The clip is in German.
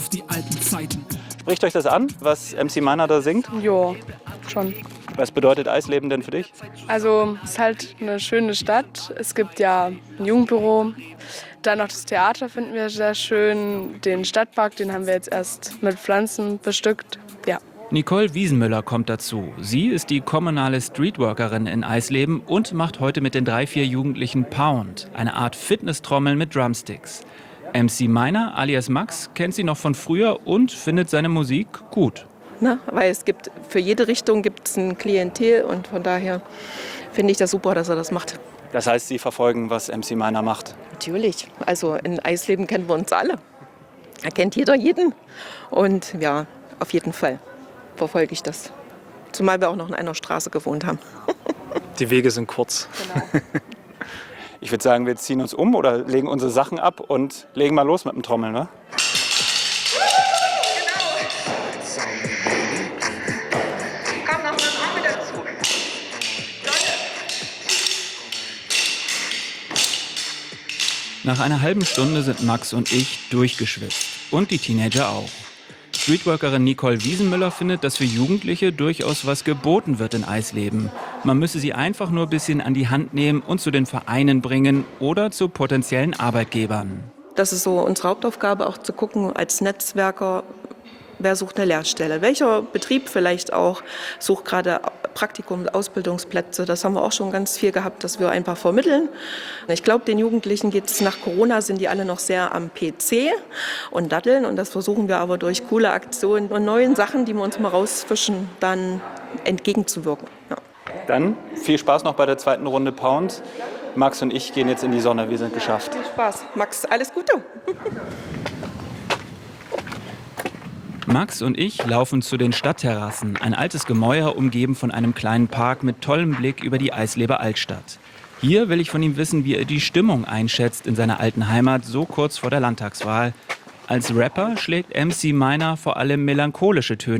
auf die alten Zeiten. Spricht euch das an, was MC Meiner da singt? Jo, schon. Was bedeutet Eisleben denn für dich? Also es ist halt eine schöne Stadt. Es gibt ja ein Jugendbüro. Dann noch das Theater finden wir sehr schön. Den Stadtpark, den haben wir jetzt erst mit Pflanzen bestückt. Ja. Nicole Wiesenmüller kommt dazu. Sie ist die kommunale Streetworkerin in Eisleben und macht heute mit den 3-4 Jugendlichen Pound, eine Art Fitnesstrommel mit Drumsticks. MC Meiner alias Max kennt sie noch von früher und findet seine Musik gut. Na, weil es gibt für jede Richtung gibt es ein Klientel und von daher finde ich das super, dass er das macht. Das heißt, Sie verfolgen, was MC Meiner macht? Natürlich, also in Eisleben kennen wir uns alle. Da kennt jeder jeden und ja, auf jeden Fall verfolge ich das. Zumal wir auch noch in einer Straße gewohnt haben. Die Wege sind kurz. Genau. Ich würde sagen, wir ziehen uns um oder legen unsere Sachen ab und legen mal los mit dem Trommeln, ne? Nach einer halben Stunde sind Max und ich durchgeschwitzt. Und die Teenager auch. Streetworkerin Nicole Wiesenmüller findet, dass für Jugendliche durchaus was geboten wird in Eisleben. Man müsse sie einfach nur ein bisschen an die Hand nehmen und zu den Vereinen bringen oder zu potenziellen Arbeitgebern. Das ist so unsere Hauptaufgabe, auch zu gucken als Netzwerker, wer sucht eine Lehrstelle. Welcher Betrieb vielleicht auch sucht gerade Praktikum, Ausbildungsplätze. Das haben wir auch schon ganz viel gehabt, dass wir einfach vermitteln. Ich glaube, den Jugendlichen geht es nach Corona, sind die alle noch sehr am PC und daddeln. Und das versuchen wir aber durch coole Aktionen und neuen Sachen, die wir uns mal rausfischen, dann entgegenzuwirken. Ja. Dann viel Spaß noch bei der zweiten Runde Pound. Max und ich gehen jetzt in die Sonne, wir sind geschafft. Viel Spaß. Max, alles Gute. Max und ich laufen zu den Stadtterrassen, ein altes Gemäuer umgeben von einem kleinen Park mit tollem Blick über die Eisleber Altstadt. Hier will ich von ihm wissen, wie er die Stimmung einschätzt in seiner alten Heimat so kurz vor der Landtagswahl. Als Rapper schlägt MC Meiner vor allem melancholische Töne